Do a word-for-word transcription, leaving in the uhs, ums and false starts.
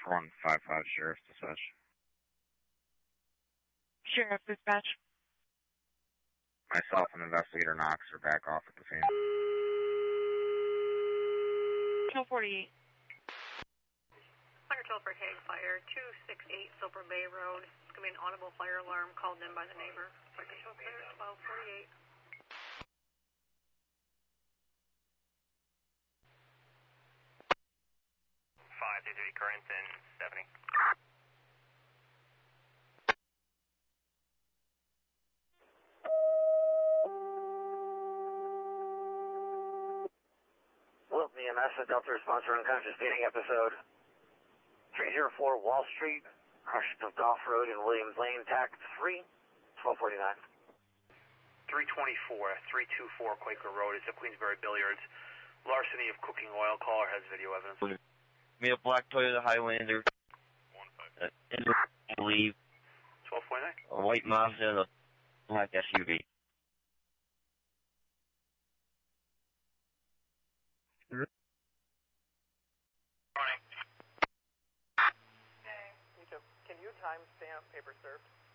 one five five, Sheriff's Dispatch. Sheriff Dispatch. Myself and Investigator Knox are back off at the scene. twelve forty-eight. Fire twelve for Hague Fire, two six eight Silver Bay Road. It's going to be an audible fire alarm called in by the neighbor. Fire twelve for twelve forty-eight. five two three, current and seventy. Wilton E M S, a Delta response for unconscious bleeding episode. three oh four Wall Street, Archbishop Golf Road and Williams Lane, T A C three, twelve forty-nine. three twenty-four, three two four Quaker Road. It's a Queensbury Billiards. Larceny of cooking oil. Caller has video evidence. Me a black Toyota Highlander. one five. Uh, I believe. twelve forty-nine. A white Mazda and a black S U V. Morning. Hey. Can you timestamp paper served?